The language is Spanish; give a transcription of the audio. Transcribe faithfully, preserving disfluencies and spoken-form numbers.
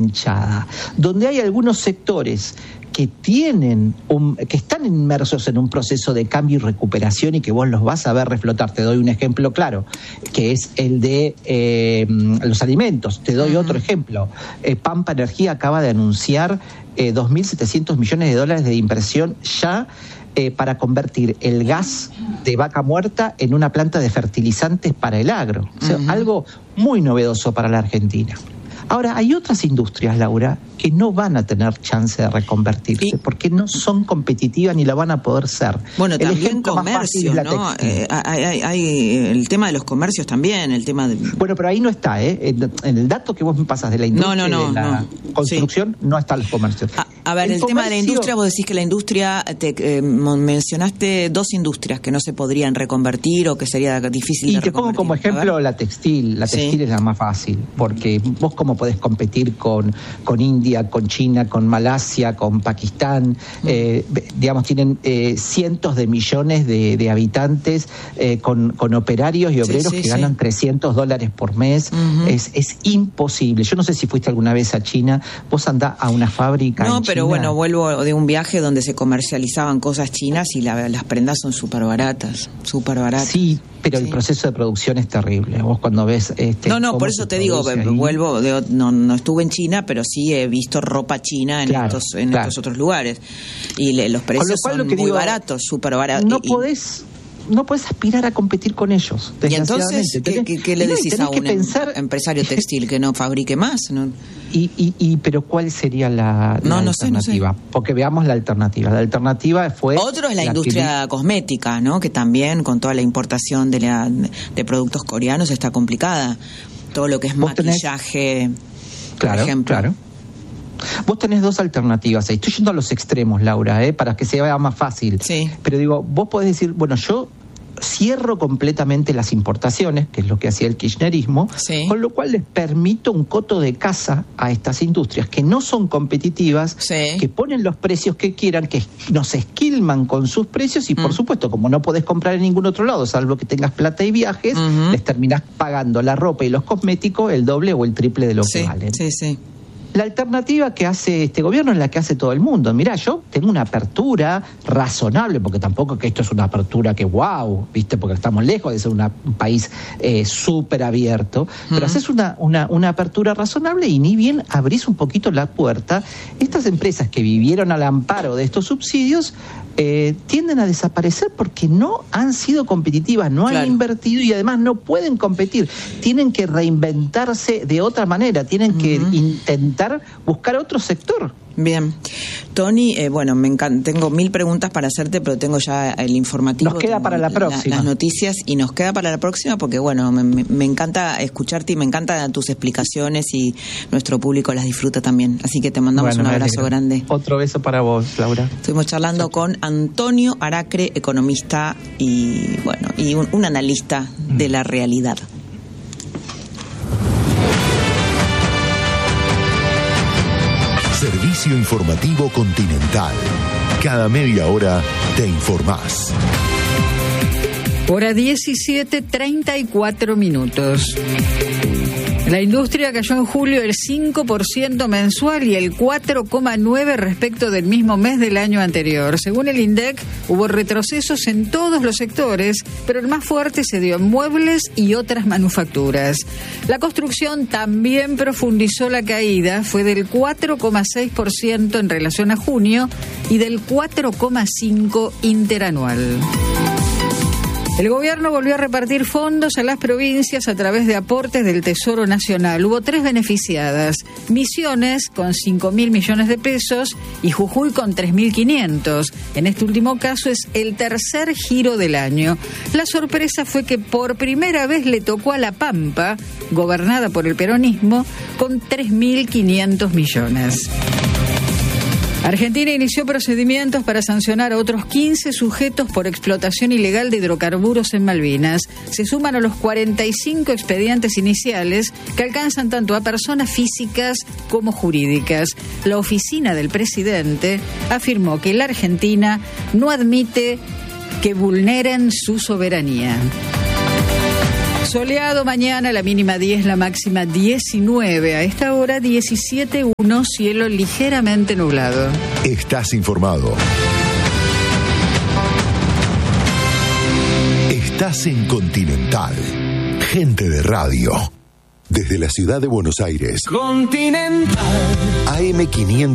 ensanchada, donde hay algunos sectores que tienen un, que están inmersos en un proceso de cambio y recuperación y que vos los vas a ver reflotar. Te doy un ejemplo claro, que es el de eh, los alimentos. Te doy uh-huh. otro ejemplo. Eh, Pampa Energía acaba de anunciar eh, dos mil setecientos millones de dólares de inversión ya eh, para convertir el gas de vaca muerta en una planta de fertilizantes para el agro. O sea, uh-huh. algo muy novedoso para la Argentina. Ahora, hay otras industrias, Laura, que no van a tener chance de reconvertirse ¿Y? porque no son competitivas ni la van a poder ser. Bueno, el también comercio, ¿no? Eh, hay, hay, hay el tema de los comercios también, el tema de... Bueno, pero ahí no está, ¿eh? En, en el dato que vos me pasas de la industria no, no, no, de la no. construcción, sí. no están los comercios. A, a ver, el, el tema de la industria, vos decís que la industria, te eh, mencionaste dos industrias que no se podrían reconvertir o que sería difícil y de reconvertir. Y te pongo como ejemplo la textil. La textil sí. es la más fácil, porque vos como podés competir con, con India, con China, con Malasia, con Pakistán, mm. eh, digamos, tienen eh, cientos de millones de, de habitantes eh, con, con operarios y obreros sí, sí, que ganan sí. trescientos dólares por mes. Uh-huh. Es, es imposible. Yo no sé si fuiste alguna vez a China, vos andás a una fábrica No, en pero China. Bueno, vuelvo de un viaje donde se comercializaban cosas chinas y la, las prendas son súper baratas, súper baratas. Sí, pero sí. el proceso de producción es terrible. Vos cuando ves... Este, no, no, por eso te digo, ahí. vuelvo, de, no, no estuve en China, pero sí he visto ropa china en, claro, estos, en claro. estos otros lugares. Y le, los precios son muy digo, baratos, súper baratos. No y, podés... No puedes aspirar a competir con ellos. ¿Y entonces qué, qué, qué le decís a un pensar... empresario textil que no fabrique más? ¿No? Y, y, y pero ¿cuál sería la, no, la no alternativa? Sé, no sé. Porque veamos la alternativa. La alternativa fue... Otro es la, la industria que... cosmética, ¿no? Que también con toda la importación de, la, de productos coreanos está complicada. Todo lo que es maquillaje, tenés... claro, por ejemplo. Claro. Vos tenés dos alternativas ahí. Estoy yendo a los extremos, Laura, ¿eh? Para que se vea más fácil. Sí. Pero digo, vos podés decir, bueno, yo cierro completamente las importaciones, que es lo que hacía el kirchnerismo, sí. con lo cual les permito un coto de caza a estas industrias que no son competitivas, sí. que ponen los precios que quieran, que nos esquilman con sus precios y, mm. por supuesto, como no podés comprar en ningún otro lado, salvo que tengas plata y viajes, uh-huh. les terminás pagando la ropa y los cosméticos el doble o el triple de lo sí, que valen. Sí, sí. La alternativa que hace este gobierno es la que hace todo el mundo. Mirá, yo tengo una apertura razonable, porque tampoco que esto es una apertura que wow, ¿viste? Porque estamos lejos de ser una, un país eh, súper abierto, pero uh-huh. haces una, una, una apertura razonable y ni bien abrís un poquito la puerta. Estas empresas que vivieron al amparo de estos subsidios eh, tienden a desaparecer porque no han sido competitivas, no claro. han invertido y además no pueden competir. Tienen que reinventarse de otra manera, tienen uh-huh. que intentar buscar otro sector. Bien. Tony, eh, bueno, me encanta, tengo mil preguntas para hacerte, pero tengo ya el informativo. Nos queda para la próxima. La, las noticias y nos queda para la próxima porque, bueno, me, me encanta escucharte y me encantan tus explicaciones y nuestro público las disfruta también. Así que te mandamos bueno, un abrazo grande. Otro beso para vos, Laura. Estuvimos charlando con Antonio Aracre, economista y, bueno, y un, un analista mm. de la realidad. Servicio Informativo Continental. Cada media hora te informás. Hora diecisiete, treinta y cuatro minutos. La industria cayó en julio el cinco por ciento mensual y el cuatro coma nueve por ciento respecto del mismo mes del año anterior. Según el INDEC, hubo retrocesos en todos los sectores, pero el más fuerte se dio en muebles y otras manufacturas. La construcción también profundizó la caída, fue del cuatro coma seis por ciento en relación a junio y del cuatro coma cinco por ciento interanual. El gobierno volvió a repartir fondos a las provincias a través de aportes del Tesoro Nacional. Hubo tres beneficiadas: Misiones con cinco mil millones de pesos y Jujuy con tres mil quinientos. En este último caso es el tercer giro del año. La sorpresa fue que por primera vez le tocó a La Pampa, gobernada por el peronismo, con tres mil quinientos millones. Argentina inició procedimientos para sancionar a otros quince sujetos por explotación ilegal de hidrocarburos en Malvinas. Se suman a los cuarenta y cinco expedientes iniciales que alcanzan tanto a personas físicas como jurídicas. La oficina del presidente afirmó que la Argentina no admite que vulneren su soberanía. Soleado mañana, la mínima diez, la máxima diecinueve. A esta hora diecisiete punto uno, cielo ligeramente nublado. Estás informado. Estás en Continental. Gente de radio. Desde la ciudad de Buenos Aires. Continental. A M quinientos.